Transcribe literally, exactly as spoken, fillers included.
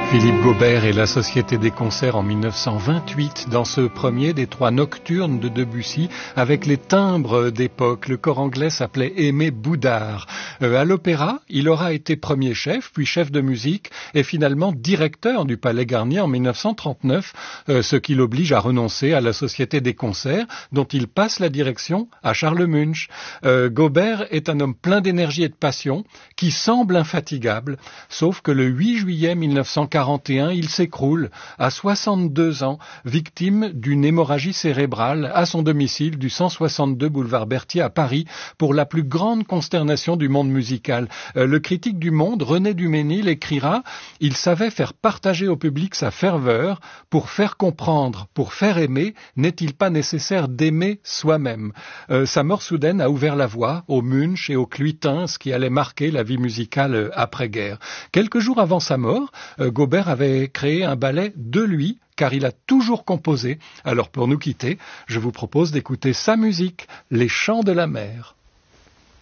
Philippe Gaubert et la Société des concerts en mille neuf cent vingt-huit dans ce premier des trois nocturnes de Debussy avec les timbres d'époque. Le chor anglais s'appelait Aimé Boudard. Euh, à l'opéra, il aura été premier chef, puis chef de musique et finalement directeur du Palais Garnier en mille neuf cent trente-neuf, euh, ce qui l'oblige à renoncer à la Société des concerts dont il passe la direction à Charles Munch. Euh, Gaubert est un homme plein d'énergie et de passion qui semble infatigable, sauf que le huit juillet mille neuf cent quarante et un, il s'écroule à soixante-deux ans, victime d'une hémorragie cérébrale à son domicile du cent soixante-deux boulevard Berthier à Paris, pour la plus grande consternation du monde musical. Euh, le critique du Monde, René Duménil, écrira « Il savait faire partager au public sa ferveur. Pour faire comprendre, pour faire aimer, n'est-il pas nécessaire d'aimer soi-même » euh, Sa mort soudaine a ouvert la voie au Munch et au Cluytin, ce qui allait marquer la vie musicale après-guerre. Quelques jours avant sa mort, euh, Gaubert avait créé un ballet de lui, car il a toujours composé. Alors pour nous quitter, je vous propose d'écouter sa musique, Les Chants de la mer.